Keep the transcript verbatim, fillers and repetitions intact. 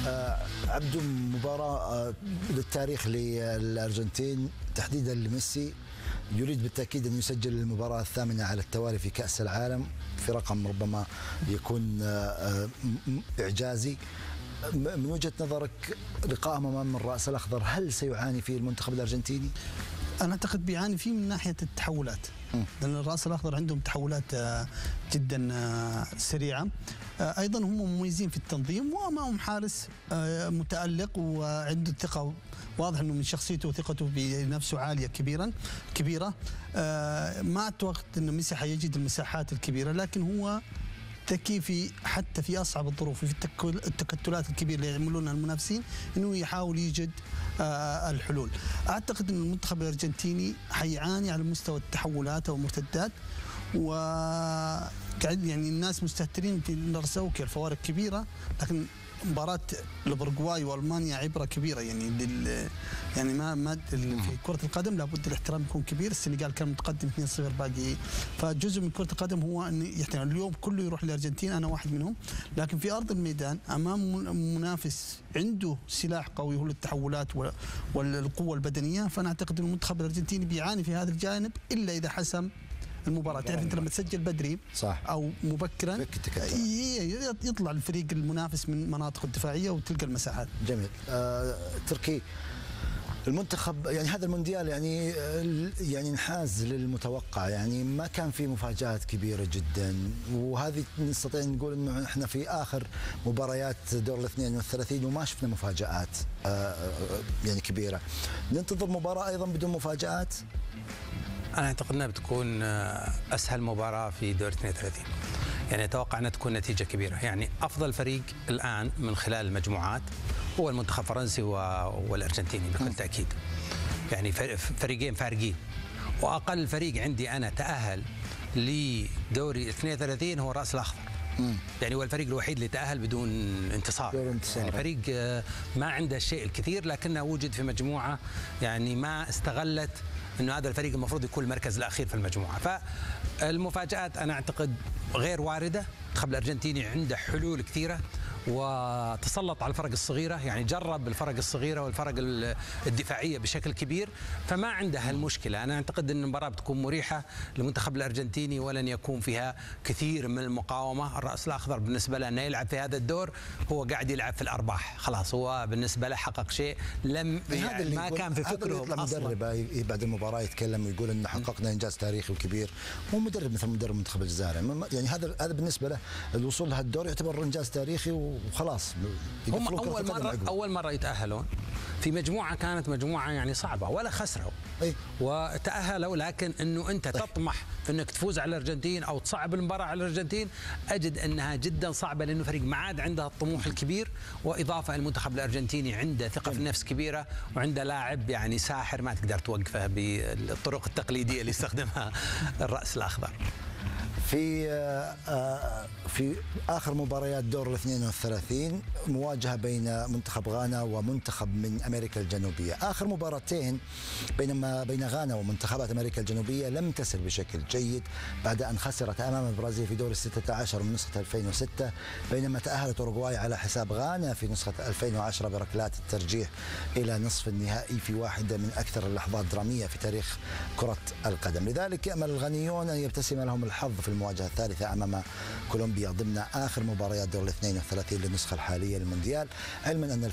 آه عبدو، مباراة آه للتاريخ للأرجنتين تحديدا لميسي، يريد بالتأكيد أن يسجل المباراة الثامنة على التوالي في كأس العالم في رقم ربما يكون آه إعجازي. من وجهة نظرك لقاءهم أمام الرأس الأخضر هل سيعاني فيه المنتخب الأرجنتيني؟ أنا أعتقد بيعاني فيه من ناحية التحولات، لأن الرأس الأخضر عندهم تحولات جدا سريعة. أيضا هم مميزين في التنظيم، وأمامهم حارس متألق وعنده ثقة، واضح أنه من شخصيته وثقته بنفسه عالية كبيرا كبيرة. ما أتوقع أن ميسي حيجد المساحات الكبيرة، لكن هو ذكي في حتى في اصعب الظروف، في التكتلات الكبيره اللي يعملونها المنافسين، انه يحاول يجد آه الحلول. اعتقد ان المنتخب الارجنتيني حيعاني على مستوى التحولات والمرتدات، و يعني الناس مستهترين في نرسوكي الفوارق كبيره، لكن مباراة الأوروغواي والمانيا عبرة كبيرة يعني لل يعني ما ما في كرة القدم لابد الاحترام يكون كبير. السنغال كان متقدم اثنين صفر باقي، فجزء من كرة القدم هو ان يعني اليوم كله يروح للأرجنتين، أنا واحد منهم، لكن في أرض الميدان أمام منافس عنده سلاح قوي هو التحولات والقوة البدنية، فأنا أعتقد أن المنتخب الأرجنتيني بيعاني في هذا الجانب إلا إذا حسم المباراة. تعرف انت لما تسجل بدري صح او مبكرا يطلع الفريق المنافس من مناطقه الدفاعيه وتلقى المساحات. جميل. آه، تركي، المنتخب يعني هذا المونديال يعني يعني انحاز للمتوقع، يعني ما كان في مفاجآت كبيرة جدا، وهذه نستطيع نقول انه احنا في اخر مباريات دور الاثنين والثلاثين وما شفنا مفاجآت آه يعني كبيرة. ننتظر مباراة ايضا بدون مفاجآت. أنا أعتقد أنها بتكون أسهل مباراة في دور اثنين وثلاثين، يعني أتوقع أنها تكون نتيجة كبيرة. يعني أفضل فريق الآن من خلال المجموعات هو المنتخب الفرنسي والأرجنتيني بكل تأكيد، يعني فريقين فارقين، وأقل فريق عندي أنا تأهل لدوري اثنين وثلاثين هو الرأس الأخضر. مم. يعني هو الفريق الوحيد اللي تأهل بدون انتصار، يعني فريق ما عنده الشيء الكثير لكنه وجد في مجموعة يعني ما استغلت انه هذا الفريق المفروض يكون المركز الاخير في المجموعه. فالمفاجآت انا اعتقد غير وارده. المنتخب الارجنتيني عنده حلول كثيره وتسلط على الفرق الصغيره، يعني جرب الفرق الصغيره والفرق الدفاعيه بشكل كبير، فما عنده هالمشكله. انا اعتقد ان المباراه بتكون مريحه للمنتخب الارجنتيني ولن يكون فيها كثير من المقاومه. الراس الاخضر بالنسبه له انه يلعب في هذا الدور هو قاعد يلعب في الارباح، خلاص هو بالنسبه له حقق شيء لم يعني ما كان في فكره اصلا. مدرب بعد المباراه يتكلم ويقول انه حققنا انجاز تاريخي وكبير، مو مدرب مثل مدرب المنتخب الجزائري، يعني هذا هذا بالنسبه له الوصول لهالدور يعتبر انجاز تاريخي وخلاص. هم اول مره اول مره يتاهلون في مجموعه كانت مجموعه يعني صعبه ولا خسروا أي. وتاهلوا، لكن انه انت طيب. تطمح في انك تفوز على الارجنتين او تصعب المباراه على الارجنتين، اجد انها جدا صعبه، لانه فريق ما عاد عنده الطموح الكبير، واضافه المنتخب الارجنتيني عنده ثقه في النفس كبيره، وعنده لاعب يعني ساحر ما تقدر توقفه بالطرق التقليديه اللي يستخدمها الراس الاخضر. في في اخر مباريات دور الاثنين والثلاثين مواجهه بين منتخب غانا ومنتخب من امريكا الجنوبيه. اخر مباراتين بينما بين غانا ومنتخبات امريكا الجنوبيه لم تسر بشكل جيد بعد ان خسرت امام البرازيل في دور الستة عشر من نسخه ألفين وستة، بينما تاهلت اوروغواي على حساب غانا في نسخه ألفين وعشرة بركلات الترجيح الى نصف النهائي في واحده من اكثر اللحظات دراميه في تاريخ كره القدم. لذلك يامل الغنيون ان يبتسم لهم الحظ في المواجهه الثالثه امام كولومبيا ضمن اخر مباريات دور الاثنين والثلاثين للنسخه الحاليه للمونديال، علما ان